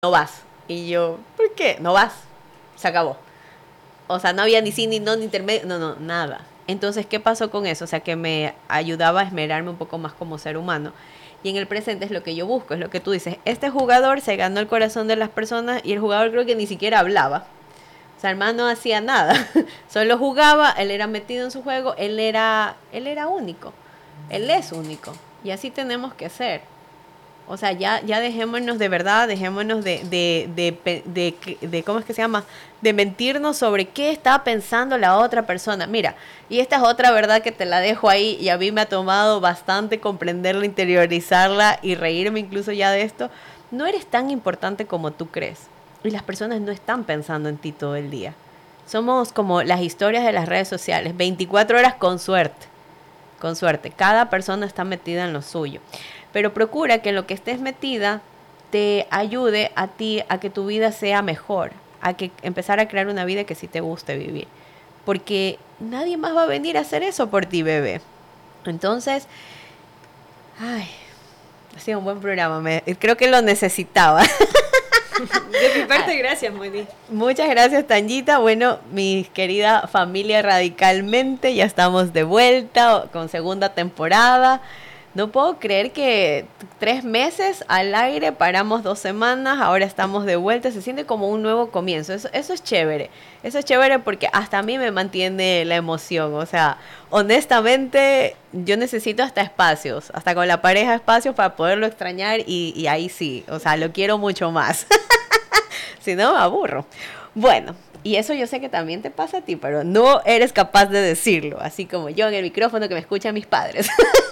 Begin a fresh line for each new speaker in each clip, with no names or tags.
no vas. Y yo, ¿por qué? No vas. Se acabó. O sea, no había ni sí, ni no, ni intermedio, no, nada. Entonces, ¿qué pasó con eso? O sea, que me ayudaba a esmerarme un poco más como ser humano. Y en el presente es lo que yo busco, es lo que tú dices. Este jugador se ganó el corazón de las personas y el jugador creo que ni siquiera hablaba. O sea, el man no hacía nada. Solo jugaba, él era metido en su juego, él era único. Él es único. Y así tenemos que ser. O sea, ya dejémonos de verdad, dejémonos de ¿cómo es que se llama? De mentirnos sobre qué está pensando la otra persona. Mira, y esta es otra verdad que te la dejo ahí y a mí me ha tomado bastante comprenderla, interiorizarla y reírme incluso ya de esto. No eres tan importante como tú crees. Y las personas no están pensando en ti todo el día. Somos como las historias de las redes sociales, 24 horas con suerte. Con suerte. Cada persona está metida en lo suyo. Pero procura que en lo que estés metida te ayude a ti a que tu vida sea mejor, a que empezar a crear una vida que sí te guste vivir. Porque nadie más va a venir a hacer eso por ti, bebé. Entonces, ha sido un buen programa. Creo que lo necesitaba.
De mi parte, gracias, Moni.
Muchas gracias, Tanyita. Bueno, mi querida familia Radicalmente, ya estamos de vuelta con segunda temporada. No puedo creer que 3 meses al aire, paramos 2 semanas, ahora estamos de vuelta, se siente como un nuevo comienzo. Eso es chévere. Eso es chévere porque hasta a mí me mantiene la emoción. O sea, honestamente, yo necesito hasta espacios, hasta con la pareja espacios para poderlo extrañar y ahí sí, o sea, lo quiero mucho más. Si no, me aburro. Bueno, y eso yo sé que también te pasa a ti, pero no eres capaz de decirlo, así como yo en el micrófono que me escuchan mis padres.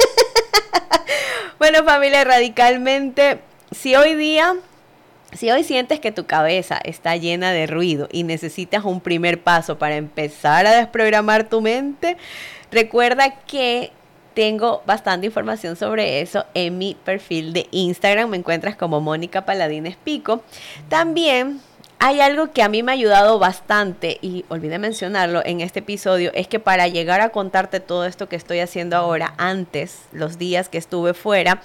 Bueno, familia Radicalmente, si hoy sientes que tu cabeza está llena de ruido y necesitas un primer paso para empezar a desprogramar tu mente, recuerda que tengo bastante información sobre eso en mi perfil de Instagram. Me encuentras como Mónica Paladines Pico. También hay algo que a mí me ha ayudado bastante y olvidé mencionarlo en este episodio, es que para llegar a contarte todo esto que estoy haciendo ahora, antes, los días que estuve fuera,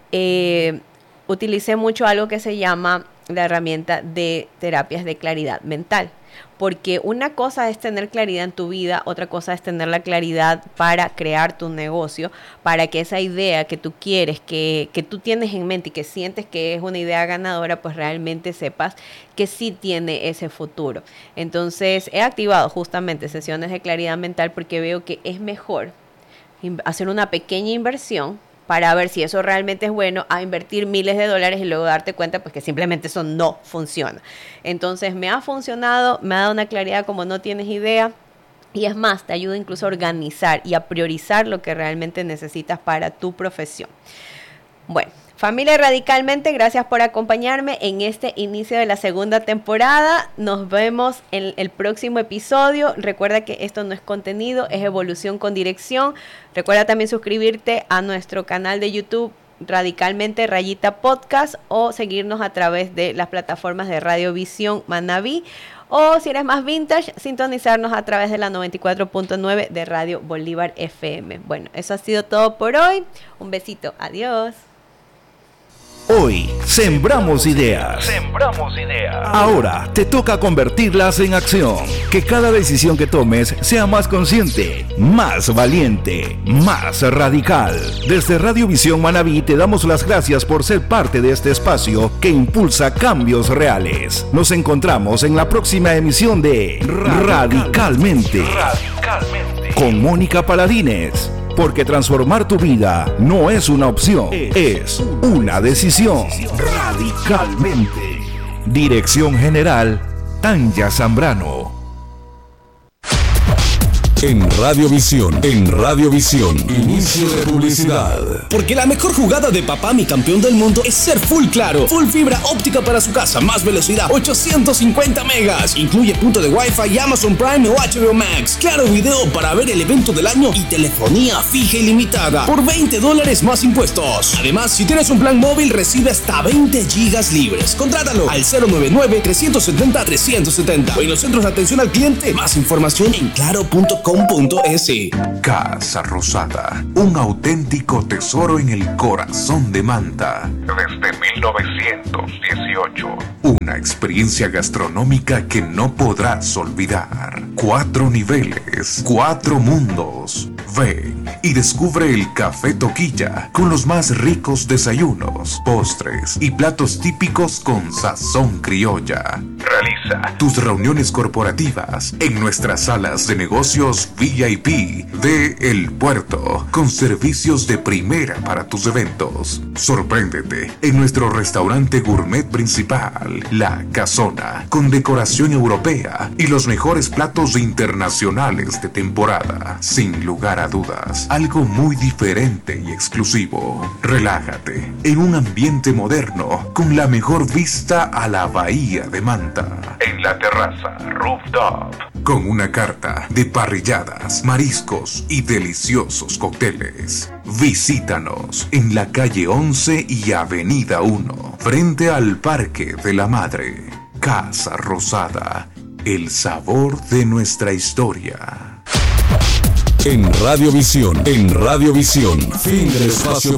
utilicé mucho algo que se llama la herramienta de terapias de claridad mental. Porque una cosa es tener claridad en tu vida, otra cosa es tener la claridad para crear tu negocio, para que esa idea que tú quieres, que tú tienes en mente y que sientes que es una idea ganadora, pues realmente sepas que sí tiene ese futuro. Entonces he activado justamente sesiones de claridad mental porque veo que es mejor hacer una pequeña inversión para ver si eso realmente es bueno, a invertir miles de dólares y luego darte cuenta pues que simplemente eso no funciona. Entonces me ha funcionado, me ha dado una claridad como no tienes idea, y es más, te ayuda incluso a organizar y a priorizar lo que realmente necesitas para tu profesión. Bueno, familia Radicalmente, gracias por acompañarme en este inicio de la segunda temporada. Nos vemos en el próximo episodio. Recuerda que esto no es contenido, es evolución con dirección. Recuerda también suscribirte a nuestro canal de YouTube Radicalmente _podcast o seguirnos a través de las plataformas de Radio Visión Manabí. O si eres más vintage, sintonizarnos a través de la 94.9 de Radio Bolívar FM. Bueno, eso ha sido todo por hoy. Un besito. Adiós.
Hoy sembramos ideas. Ahora te toca convertirlas en acción. Que cada decisión que tomes sea más consciente, más valiente, más radical. Desde Radio Visión Manabí te damos las gracias por ser parte de este espacio que impulsa cambios reales. Nos encontramos en la próxima emisión de Radicalmente. Con Mónica Paladines. Porque transformar tu vida no es una opción, es una decisión. Radicalmente. Dirección General, Tanya Zambrano.
En Radiovisión, inicio de publicidad.
Porque la mejor jugada de papá, mi campeón del mundo, es ser full claro. Full fibra óptica para su casa, más velocidad, 850 megas. Incluye punto de Wi-Fi, Amazon Prime o HBO Max. Claro video para ver el evento del año y telefonía fija ilimitada por $20 más impuestos. Además, si tienes un plan móvil, recibe hasta 20 gigas libres. Contrátalo al 099-370-370 o en los centros de atención al cliente. Más información en claro.com. www.casa-rosada.com.es.
Casa Rosada, un auténtico tesoro en el corazón de Manta. Desde 1918. Una experiencia gastronómica que no podrás olvidar. 4 niveles, 4 mundos. Ven y descubre el Café Toquilla con los más ricos desayunos, postres y platos típicos con sazón criolla. Realiza tus reuniones corporativas en nuestras salas de negocios VIP de El Puerto, con servicios de primera para tus eventos. Sorpréndete en nuestro restaurante gourmet principal, La Casona, con decoración europea y los mejores platos internacionales de temporada. Sin lugar a dudas, algo muy diferente y exclusivo. Relájate en un ambiente moderno con la mejor vista a la bahía de Manta. En la terraza Rooftop, con una carta de parrilladas, mariscos y deliciosos cócteles. Visítanos en la calle 11 y avenida 1, frente al Parque de la Madre. Casa Rosada, el sabor de nuestra historia.
En Radiovisión, fin del espacio